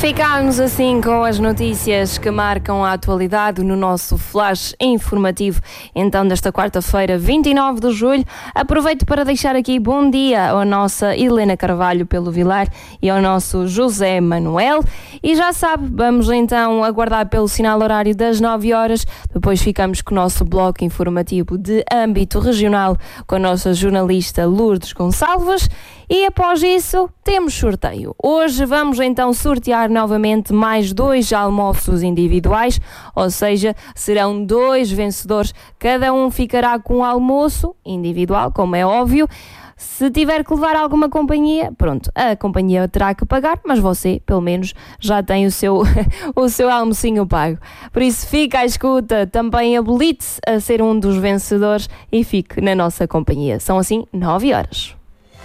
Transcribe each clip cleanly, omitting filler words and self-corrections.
Ficámos assim com as notícias que marcam a atualidade no nosso flash informativo, então, desta quarta-feira, 29 de julho. Aproveito para deixar aqui bom dia à nossa Helena Carvalho pelo Vilar e ao nosso José Manuel. E já sabe, vamos então aguardar pelo sinal horário das 9 horas. Depois ficamos com o nosso bloco informativo de âmbito regional com a nossa jornalista Lourdes Gonçalves. E após isso, temos sorteio. Hoje vamos então sortear novamente mais 2 almoços individuais, ou seja, serão 2 vencedores. Cada um ficará com um almoço individual, como é óbvio. Se tiver que levar alguma companhia, pronto, a companhia terá que pagar, mas você, pelo menos, já tem o seu almocinho pago. Por isso, fica à escuta, também habilite-se a ser um dos vencedores e fique na nossa companhia. São assim 9 horas.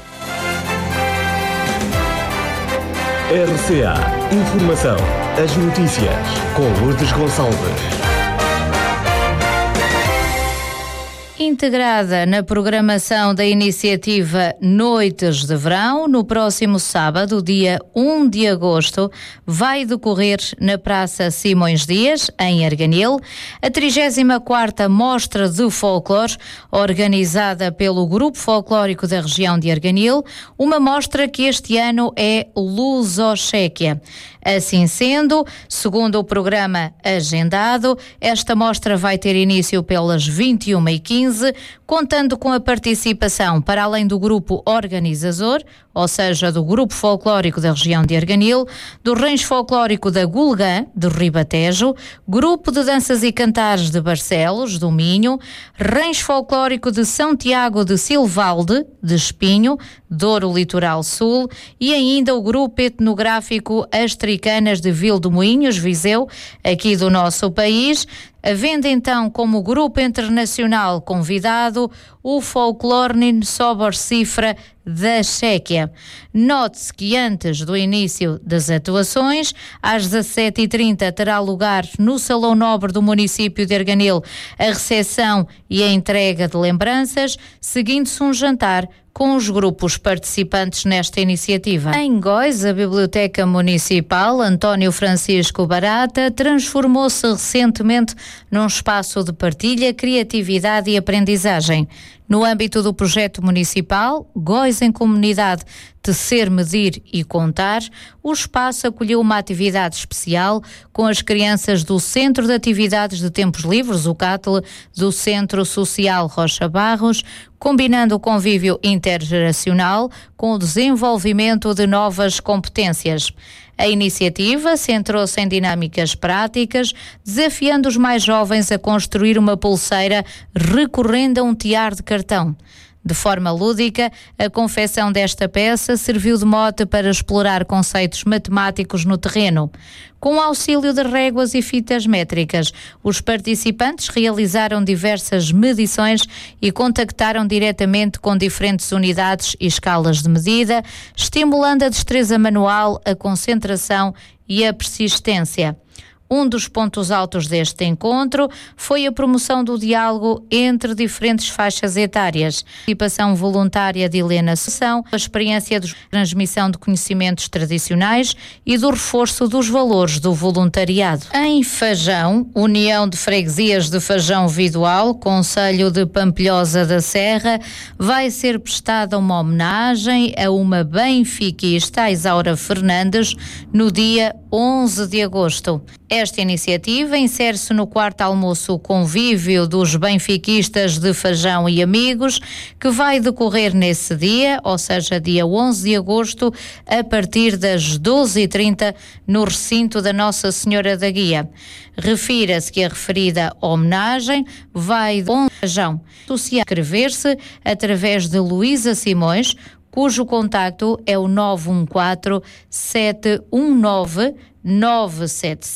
RCA Informação. As notícias com Lourdes Gonçalves. Integrada na programação da iniciativa Noites de Verão, no próximo sábado, dia 1 de agosto, vai decorrer na Praça Simões Dias, em Arganil, a 34ª Mostra de Folclore, organizada pelo Grupo Folclórico da região de Arganil, uma mostra que este ano é luso-chequia. Assim sendo, segundo o programa agendado, esta mostra vai ter início pelas 21h15, contando com a participação, para além do grupo organizador, ou seja, do Grupo Folclórico da região de Arganil, do Rancho Folclórico da Gulgã, de Ribatejo, Grupo de Danças e Cantares de Barcelos, do Minho, Rancho Folclórico de São Tiago de Silvalde, de Espinho, Douro Litoral Sul, e ainda o Grupo Etnográfico As Tricanas de Vilmoinhos, Viseu, aqui do nosso país, havendo então como grupo internacional convidado o Folklornin Sobor Cifra da Chequia. Note-se que antes do início das atuações, às 17h30 terá lugar no Salão Nobre do município de Arganil a recepção e a entrega de lembranças, seguindo-se um jantar com os grupos participantes nesta iniciativa. Em Góis, a Biblioteca Municipal António Francisco Barata transformou-se recentemente num espaço de partilha, criatividade e aprendizagem. No âmbito do projeto municipal Góis em Comunidade, Tecer, Medir e Contar, o espaço acolheu uma atividade especial com as crianças do Centro de Atividades de Tempos Livres, o CATL, do Centro Social Rocha Barros, combinando o convívio intergeracional com o desenvolvimento de novas competências. A iniciativa centrou-se em dinâmicas práticas, desafiando os mais jovens a construir uma pulseira recorrendo a um tiar de cartão. De forma lúdica, a confecção desta peça serviu de mote para explorar conceitos matemáticos no terreno. Com o auxílio de réguas e fitas métricas, os participantes realizaram diversas medições e contactaram diretamente com diferentes unidades e escalas de medida, estimulando a destreza manual, a concentração e a persistência. Um dos pontos altos deste encontro foi a promoção do diálogo entre diferentes faixas etárias, a participação voluntária de Helena Sessão, a experiência de transmissão de conhecimentos tradicionais e do reforço dos valores do voluntariado. Em Fajão, União de Freguesias de Fajão Vidoal, Concelho de Pampilhosa da Serra, vai ser prestada uma homenagem a uma benfiquista, a Isaura Fernandes, no dia 11 de agosto. Esta iniciativa insere-se no 4º almoço convívio dos benfiquistas de Fajão e amigos, que vai decorrer nesse dia, ou seja, dia 11 de agosto, a partir das 12h30, no recinto da Nossa Senhora da Guia. Refira-se que a referida homenagem vai de Fajão. Inscrever-se através de Luísa Simões, cujo contacto é o 914 719 977.